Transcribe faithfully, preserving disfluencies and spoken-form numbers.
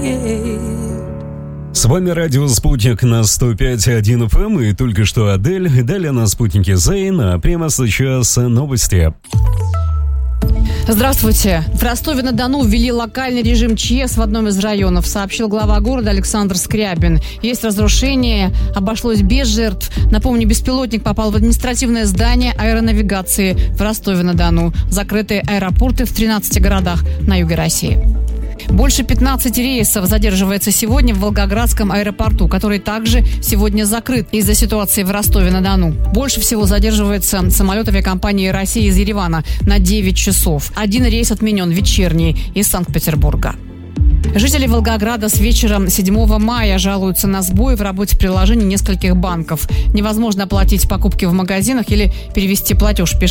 С вами радио «Спутник» на сто пять и один эф эм и только что Адель. Далее на «Спутнике» Зейн, а прямо сейчас новости. Здравствуйте. В Ростове-на-Дону ввели локальный режим ЧС в одном из районов, сообщил глава города Александр Скрябин. Есть разрушения, обошлось без жертв. Напомню, беспилотник попал в административное здание аэронавигации в Ростове-на-Дону. Закрыты аэропорты в тринадцати городах на юге России. Больше пятнадцати рейсов задерживается сегодня в Волгоградском аэропорту, который также сегодня закрыт из-за ситуации в Ростове-на-Дону. Больше всего задерживается самолет авиакомпании «Россия» из Еревана на девять часов. Один рейс отменен, вечерний, из Санкт-Петербурга. Жители Волгограда с вечера седьмого мая жалуются на сбои в работе приложений нескольких банков. Невозможно оплатить покупки в магазинах или перевести платеж